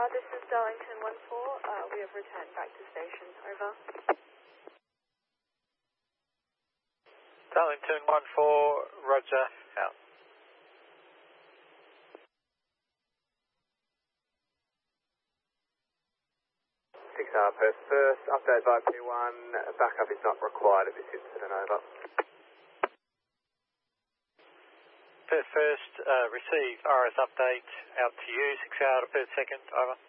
This is Darlington 1-4. We have returned back to station. Over. Darlington 1-4, roger, out. 6 hour first, update by P1, backup is not required at this incident, over. First, receive RS update out to you, 6 hour to per second, over.